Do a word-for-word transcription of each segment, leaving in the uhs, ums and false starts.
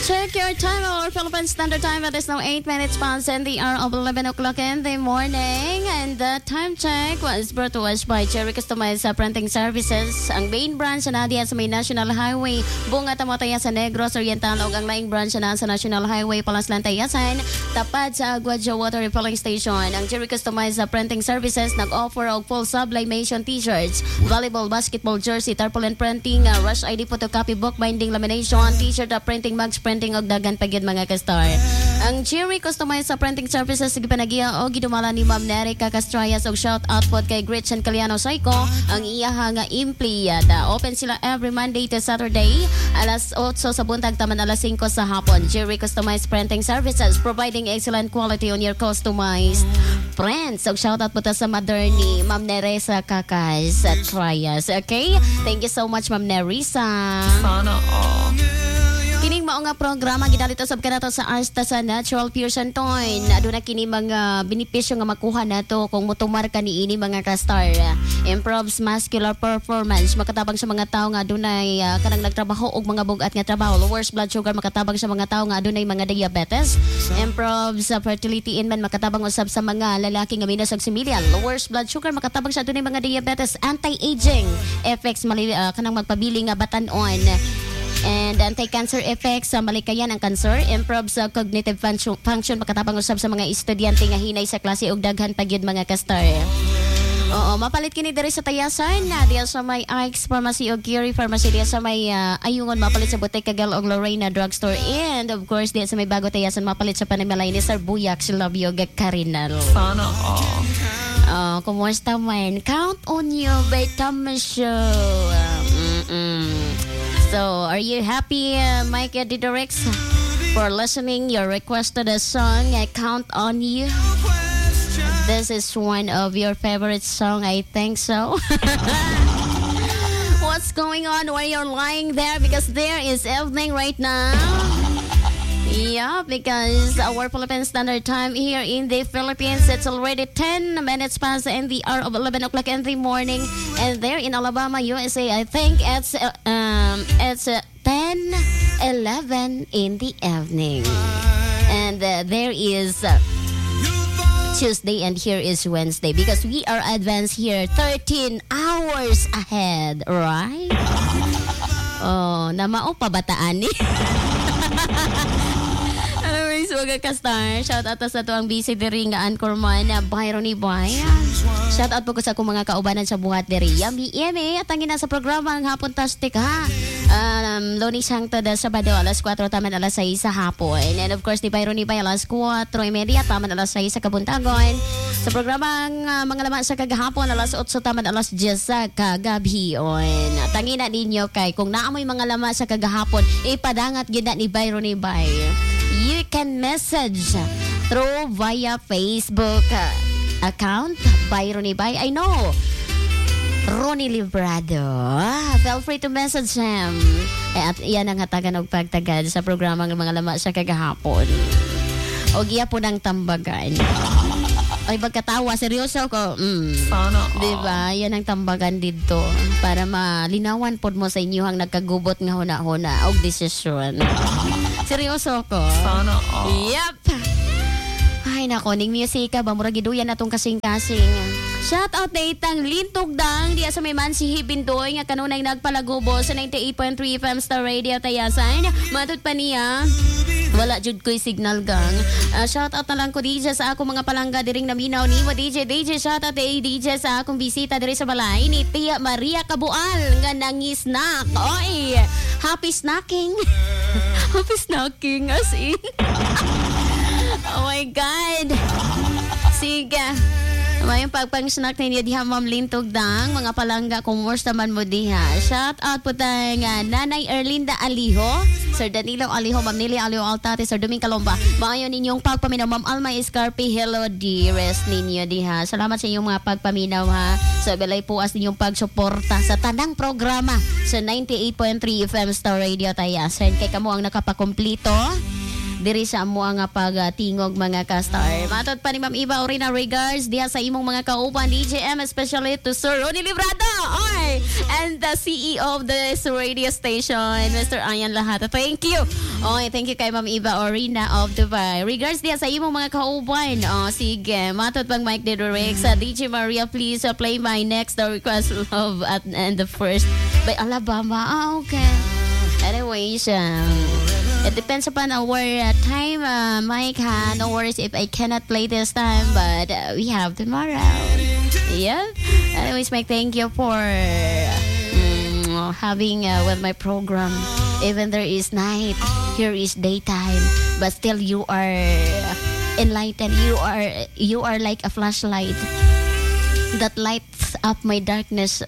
Check your time, our Philippine Standard Time. It is now eight minutes past in the hour of eleven o'clock in the morning. And the time check was brought to us by Cherry Customized Printing Services. Ang main branch na diya sa may National Highway, Bunga Tamataya sa Negros Oriental. O ang laing branch na sa National Highway, Palaslan Tayasan, tapat sa Aguadja Water Refilling Station. Ang Cherry Customized Printing Services nag-offer og full sublimation t-shirts, volleyball, basketball jersey, tarpaulin printing, uh, rush I D photocopy, book binding, lamination, t-shirt, uh, printing, mugs, printing og dagan pagyud mga kastar. Ang Cherry Customized sa Printing Services gipanagiya og gidumala ni Ma'am Nerica Castrayas og shout out pod kay Gretchen Caliano Saiko ang iyaha nga empleyada. Open sila every Monday to Saturday alas eight sa buntag taman alas five sa hapon. Cherry Customized Printing Services providing excellent quality on your customized prints. Og shout out po ta sa mother ni Ma'am Neresa Cacastrayas at Trias. Okay? Thank you so much Ma'am Neresa. Sana all. Kining mao nga programa gidalito sab kanato sa Asta sa Natural Pure Santon. Aduna kini mga benepisyo nga makuha nato kung motumar ka niini mga kastar. Improves muscular performance, makatabang sa mga tawo nga adunay uh, kanang nagtrabaho og mga bugat nga trabaho. Lowers blood sugar, makatabang sa mga tawo nga adunay mga diabetes. Improves uh, fertility in man, makatabang usab sa mga lalaki nga minas og similya. Lowers blood sugar, makatabang sa adunay mga diabetes. Anti-aging effects, mali, uh, kanang magpabili nga batan-on. And anti-cancer effects sa malikayan ang cancer. Improves sa cognitive function, function makatabang usab sa mga estudyante nga hinay sa klase og daghan pagyud mga kastar. Oo, mapalit kini diri sa Tayasan na diya sa may Ike's Pharmacy o Curie Pharmacy, diya sa may uh, Ayungon mapalit sa Bottega Gal og Lorena Drugstore, and of course diya sa may Bago Tayasan mapalit sa Panimalay ni Sir Buyak si Love Yoga Carinal. Sana all. Oh, kumusta man? Count on you, Betama Show. Mm-mm. So, are you happy, uh, Mike Didorex, for listening your requested a song? I Count on You. This is one of your favorite song, I think so. What's going on while you're lying there? Because there is evening right now. Yeah, because our Philippine Standard Time here in the Philippines, it's already ten minutes past in the hour of eleven o'clock in the morning. And there in Alabama, U S A, I think it's uh, um it's uh, ten eleven in the evening. And uh, there is uh, Tuesday and here is Wednesday because we are advanced here thirteen hours ahead, right? Oh, namao pa bataan ni. Anyways, mga kastar, shout out sa to ang busy diri nga Anchorman na Byron ni Boy. Shout out po ko sa akong mga kaubanan sa buhat diri. Yami Yami, at angin na sa programa ang Hapon Tastic ha. Um, Lunes hangtod sa Sabado alas four taman alas six sa hapon. And of course, ni Byron ni Boy alas four thirty taman alas six sa kabuntagon. Sa programang uh, mga laman sa kagahapon alas eight taman alas ten sa kagabion. At angin na ninyo kay kung naamoy mga laman sa kagahapon, ipadangat gyud ni Byron ni Boy. You can message through via Facebook uh, account by Ronnie Bay. I know Ronnie Librado. Ah, feel free to message him. Eh, at iyan ang hatagan og pagtagad sa programang mga lama sa kagahapon. O giya po ng tambagan. Ay, pagkatawa, seryoso ko. Mm. Sana all. Diba? Yan ang tambagan dito. Para malinawan po mo sa inyo ang nagkagubot nga huna-huna og desisyon. Seryoso ko. Sana all. Yep. Ay, nako, ning music ka ba? Murag giduyan natong kasing-kasing. Shout out na itang Lintog Dang diya sa may Mansihi Bindoy nga kanunay nagpalagubo sa ninety-eight point three F M Star Radio Tayasan. Matod pa niya. Wala jud ko'y signal gang. Uh, shout out na lang ko D J sa akong mga palangga diring naminaw ni mo D J. D J, shout out kay D J sa akong bisita diri sa balay ni Tia Maria Kabual nga nangi-snack. Oy, happy snacking. Happy snacking as in. Oh my God. Sige. Mayong pagpang-snack na niya diha Ma'am Lintog Dang, mga palangga kumusta man mo diha. Shout out po tayo nga Nanay Erlinda Aliho, Sir Danilo Aliho, Ma'am Nili Aliho Altate, Sir Duming Kalomba. Maayon ninyong pagpaminaw, Ma'am Alma Escarpe, hello dearest ninyo diha. Salamat sa inyong mga pagpaminaw ha. Sa belay po as ninyong pagsuporta sa tanang programa sa ninety-eight point three F M Star Radio Tayasan. Kay kamo ang nakapakomplito. diri sa amo nga pagtingog mga ka-star. Matod pa ni Ma'am Eva Orina regards diha sa imong mga kauban D J M, especially to Sir Ronnie Librado oy, and the C E O of this radio station, Mister Ayan Lahata. Thank you. Oy, thank you kay Ma'am Eva Orina of Dubai. Regards diha sa imong mga kauban. Oh, sige. Matod pang Mike Dedorix sa D J Maria, please uh, play my next the request love at and the first by Alabama. Ah, okay. Anyways, um, it depends upon our uh, time, uh, Mike. Ha? No worries if I cannot play this time, but uh, we have tomorrow. Yeah. Anyways, Mike, thank you for um, having uh, with my program. Even there is night, here is daytime, but still you are enlightened. You are you are like a flashlight that lights up my darkness.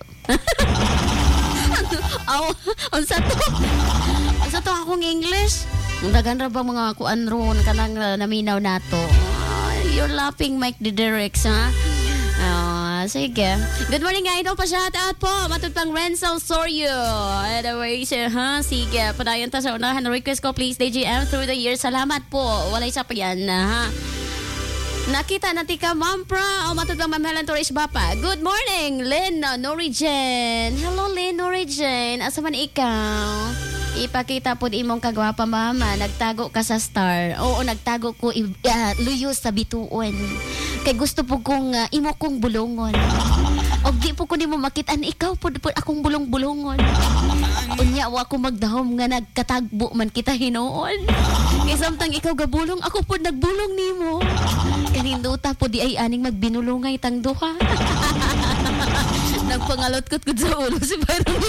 Aw, unsa to? Unsa to akong English? Dagan ra ba mga kuan ron kanang uh, naminaw nato? Uh, you're laughing, Mike Dedorix, ha? Uh, sige. Good morning, idol. Pa-shout out po. Matod pang Renzel Sorio. Anyways, ha? Sige. Padayon ta sa unahan. Request ko, please, D J M through the years. Salamat po. Walay sa pa yan, ha? Nakita natin ka, Ma'am Pra. O matod pang Ma'am Helen Torres Bapa. Good morning, Lynn Norigen. Hello, Lynn Norigen. Asa man ikaw? Ipakita po imong kagwapa, mama. Nagtago ka sa star. Oo, nagtago ko uh, luyos sa bituon. Kay gusto po kong uh, imo kong bulungon. O di po ko nimo makitaan, ikaw po, po akong bulong-bulungon. Unya, wa ako magdahom nga nagkatagbo man kita hinuon. Kay samtang ikaw gabulong, ako po nagbulong nimo. Kaninduta po di ay aning magbinulungay tang duha. Nagpangalot-kot ko sa ulo si Byron.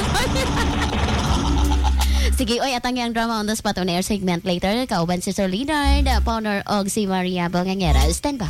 Sige, oy, atang yung drama on the spot on air segment later. Kauban si Sir Leonard, Powner og si Maria Bongangera. Stand by.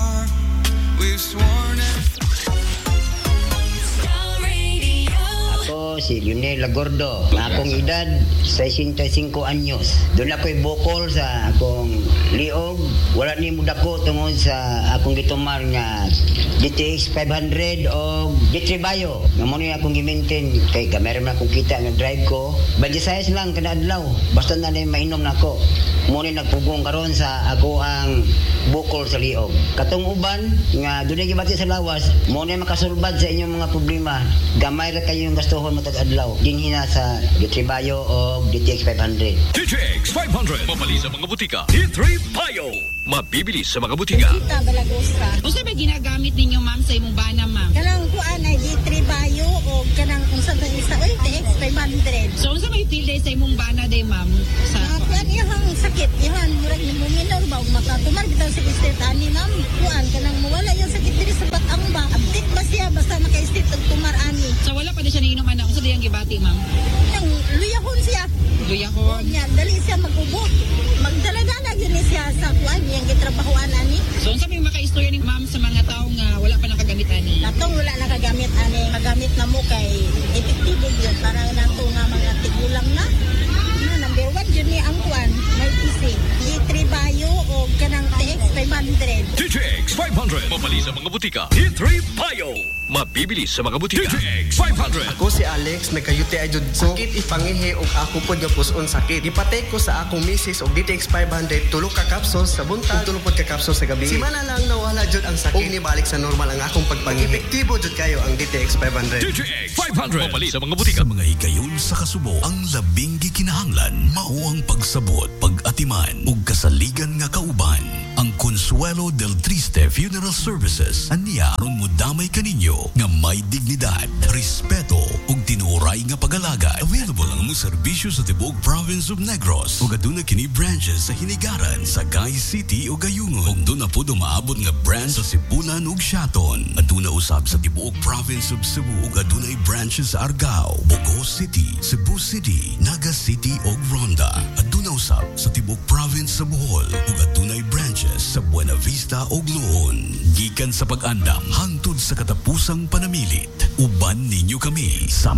Ako si Lionel Lagordo. Akong edad sesenta-cinco anyos. Doon ako'y bukol sa akong liog. Wala ni muda ko tungod sa akong gitumar nga D T X five hundred o D three Bayo. Nga mo niya akong gi-maintain. Kay kamera man akong kita nga drive ko. Badisayas lang kada adlaw. Basta na na mainom na ako. Mo ni nagpugong karon sa ako ang bukol sa liog. Katong uban nga dunay gibati sa lawas, mo ni makasulbad sa inyong mga problema. Gamay ra kayo yung gastuhon matag adlaw. Dinhi na sa D three Bayo o D T X five hundred. D T X five hundred mabali sa mga butika. D three Bayo mabibili sa mga butika. Kita Balagosra. Unsa ba ginagamit ninyo, ma'am, sa imong bana, ma'am? Kanang kuan ay D three Bayo o kanang kung saan isa oy D T X five hundred. So unsa may tilde sa imong bana day, ma'am? Sa Ah, kuan ihang sakit, ihang murag ni muminaw ba ug makatumar bitaw sa state ani ma'am. Kuan kanang mawala yung sakit diri sa batang ba. Update ba siya basta maka-state og tumar ani. so wala pa na siya niinom ana. Unsa diyang gibati, ma'am? Nang luyahon siya. Luyahon. Nya dali siya magubo. Magdalaga na gyud ni siya sa kuan yang gitrabahoan ani. So unsa may maka-istorya ni ma'am sa mga tawo nga wala pa nakagamit ani? Natong wala nakagamit ani, magamit na mo kay epektibo gyud para nato nga mga tigulang na. Na number one gyud ni ang kuan, may P C. D three Bayo o kanang T X five hundred. D T X five hundred mabali sa mga butika. D three Bayo mabibili sa mga butika. D T X five hundred. Ako si Alex, nagkayuti ay jud ko. Sakit ipangihi og ako pod nga puson sakit. Gipatay ko sa akong misis og D T X five hundred tulo ka capsules sa buntag, tulo pod ka capsules sa gabi. Simana lang nawala jud ang sakit. Og nibalik sa normal ang akong pagpangihi. Epektibo jud kayo ang D T X five hundred. D T X five hundred mabali sa mga butika. Sa mga higayon sa kasubo, ang labing gikinahanglan mao ang pagsabot, pag-atiman ug kasaligan nga kauban. Ang Consuelo del Triste Funeral Services aniya aron mo damay kaninyo nga may dignidad, respeto ug tinuray nga pag-alagad. Available ang mga serbisyo sa tibuok province of Negros ug aduna kini branches sa Hinigaran, Sagay City ug Gayungon. Ug doon na po dumaabot nga branch sa Sibulan ug Shaton. Aduna usab sa tibuok province of Cebu ug adunay branches sa Argao, Bogo City, Cebu City, Naga City ug Ronda. Aduna usab sa tibuok province sa Bohol ug adunay branches sa Buena Vista ug Luon. Gikan sa pag-andam hangtod sa katapusang panamilit, uban ninyo kami sa